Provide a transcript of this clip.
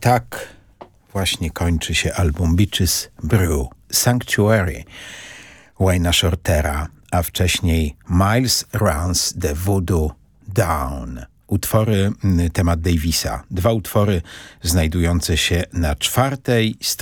tak właśnie kończy się album Beaches Brew. Sanctuary Wayne'a Shortera, a wcześniej Miles Runs the Voodoo Down. Utwory temat Davisa. 2 utwory znajdujące się na 4. stronie